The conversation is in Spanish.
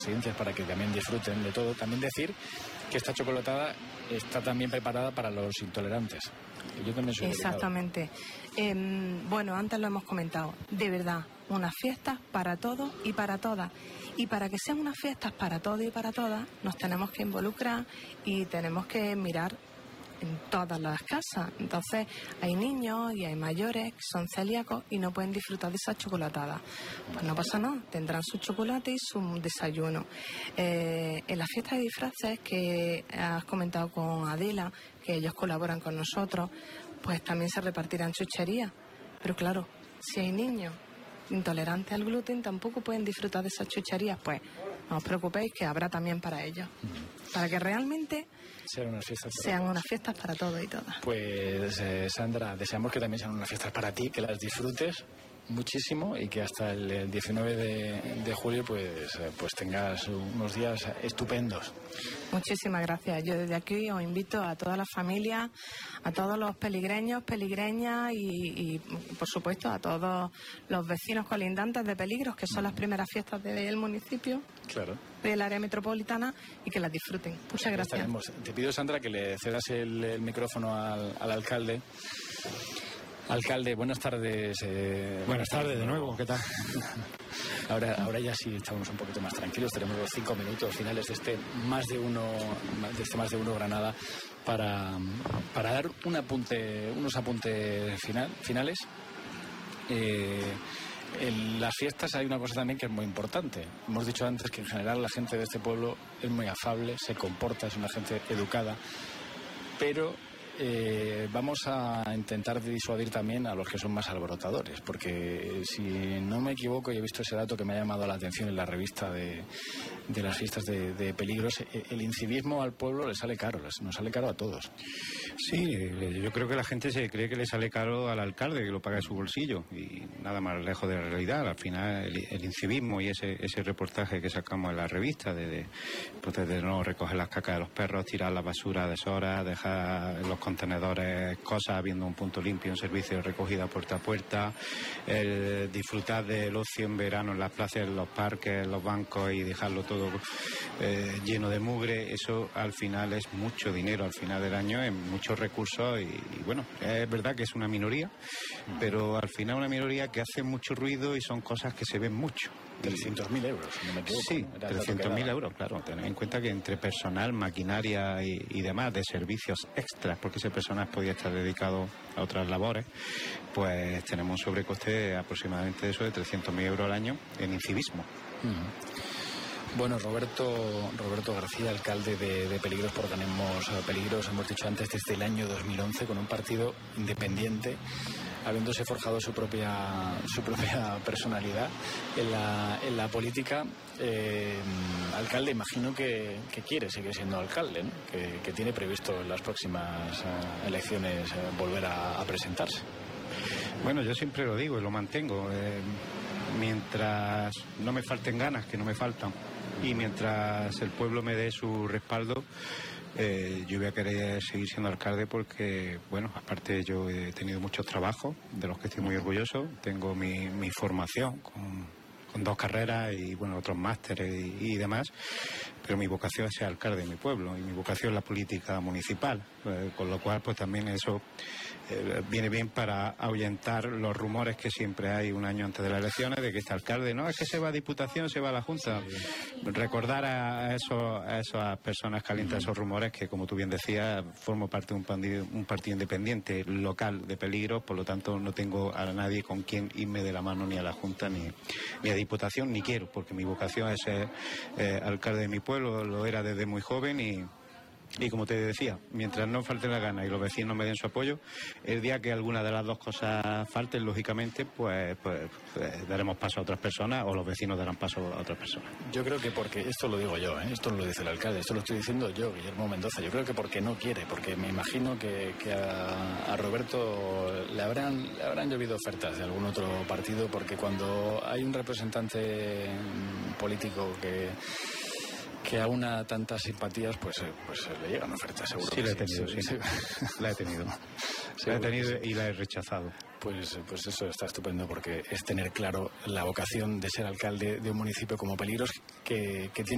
residencias para que también disfruten de todo. También decir que esta chocolatada está también preparada para los intolerantes. Yo también soy exactamente. Bueno, antes lo hemos comentado. De verdad, unas fiestas para todos y para todas. Y para que sean unas fiestas para todos y para todas, nos tenemos que involucrar y tenemos que mirar en todas las casas. Entonces hay niños y hay mayores que son celíacos y no pueden disfrutar de esa chocolatada. Pues no pasa nada, tendrán su chocolate y su desayuno. En las fiestas de disfraces que has comentado con Adela, que ellos colaboran con nosotros, pues también se repartirán chucherías. Pero claro, si hay niños intolerantes al gluten, tampoco pueden disfrutar de esas chucherías. Pues no os preocupéis, que habrá también para ellos, para que realmente sean unas fiestas para todos y todas. Pues Sandra, deseamos que también sean unas fiestas para ti, que las disfrutes muchísimo y que hasta el 19 de julio pues tengas unos días estupendos. Muchísimas gracias. Yo desde aquí os invito a toda la familia, a todos los peligreños, peligreñas y por supuesto a todos los vecinos colindantes de Peligros, que son las primeras fiestas del municipio, claro, del área metropolitana, y que las disfruten. Muchas gracias. Te pido, Sandra, que le cedas el micrófono al alcalde. Alcalde, buenas tardes. Buenas tardes de nuevo, ¿qué tal? Ahora ya sí estamos un poquito más tranquilos. Tenemos los 5 minutos finales de este más de uno Granada para dar unos apuntes finales. En las fiestas hay una cosa también que es muy importante. Hemos dicho antes que en general la gente de este pueblo es muy afable, se comporta, es una gente educada, pero vamos a intentar disuadir también a los que son más alborotadores, porque si no me equivoco, y he visto ese dato que me ha llamado la atención en la revista de las fiestas de Peligros, el incivismo al pueblo le sale caro, nos sale caro a todos. Sí, yo creo que la gente se cree que le sale caro al alcalde, que lo paga de su bolsillo, y nada más lejos de la realidad. Al final el incivismo y ese reportaje que sacamos en la revista de no recoger las cacas de los perros, tirar la basura a deshora, dejar en los contenedores cosas habiendo un punto limpio, un servicio de recogida puerta a puerta, el disfrutar del ocio en verano en las plazas, en los parques, en los bancos y dejarlo todo lleno de mugre. Eso al final es mucho dinero al final del año, es muchos recursos y bueno, es verdad que es una minoría, pero al final una minoría que hace mucho ruido y son cosas que se ven mucho. 300.000 euros, no me equivoco. Sí, 300.000 euros, claro. Tened en cuenta que entre personal, maquinaria y demás, de servicios extras, porque ese personal podía estar dedicado a otras labores, pues tenemos un sobrecoste aproximadamente de eso de 300.000 euros al año en incivismo. Bueno, Roberto García, alcalde de Peligros, porque tenemos Peligros, hemos dicho antes, desde el año 2011, con un partido independiente, habiéndose forjado su propia personalidad en la política. Alcalde, imagino que quiere seguir siendo alcalde, ¿no? Que tiene previsto en las próximas elecciones volver a presentarse. Bueno, yo siempre lo digo y lo mantengo. Mientras no me falten ganas, que no me faltan, y mientras el pueblo me dé su respaldo, yo voy a querer seguir siendo alcalde porque, bueno, aparte yo he tenido muchos trabajos de los que estoy muy orgulloso. Tengo mi formación con 2 carreras y, bueno, otros másteres y demás, pero mi vocación es ser alcalde de mi pueblo y mi vocación es la política municipal, con lo cual pues también eso viene bien para ahuyentar los rumores que siempre hay un año antes de las elecciones de que este alcalde, no, es que se va a Diputación, se va a la Junta. Recordar a esas personas que alientan esos rumores que, como tú bien decías, formo parte de un partido independiente local de Peligros, por lo tanto no tengo a nadie con quien irme de la mano ni a la Junta ni a Diputación, ni quiero, porque mi vocación es ser alcalde de mi pueblo, lo era desde muy joven y como te decía, mientras no falte la gana y los vecinos me den su apoyo, el día que alguna de las dos cosas falten, lógicamente, pues daremos paso a otras personas o los vecinos darán paso a otras personas. Yo creo que porque, esto lo digo yo, esto no lo dice el alcalde, esto lo estoy diciendo yo, Guillermo Mendoza, yo creo que porque no quiere, porque me imagino que a Roberto le habrán llovido ofertas de algún otro partido, porque cuando hay un representante político que aúna tantas simpatías, pues le llegan ofertas, seguro. Sí, la he tenido, sí. La he tenido. La he tenido y la he rechazado. Pues eso está estupendo, porque es tener claro la vocación de ser alcalde de un municipio como Peligros, que tiene